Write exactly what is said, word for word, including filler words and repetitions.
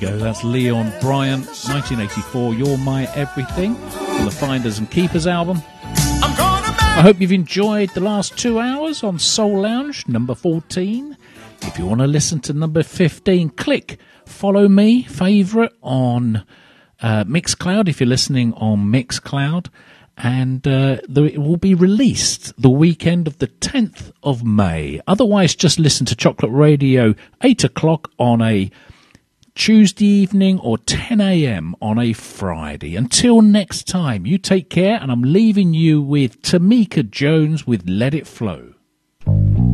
Go, that's Leon Bryant, nineteen eighty-four, You're My Everything, from the Finders and Keepers album. I hope you've enjoyed the last two hours on Soul Lounge, number fourteen. If you want to listen to number fifteen, click follow me, favourite on uh, Mixcloud, if you're listening on Mixcloud. And uh, the, it will be released the weekend of the tenth of May. Otherwise, just listen to Chocolate Radio, eight o'clock on a Tuesday evening or ten a.m. on a Friday. Until next time, you take care, and I'm leaving you with Tamika Jones with Let It Flow.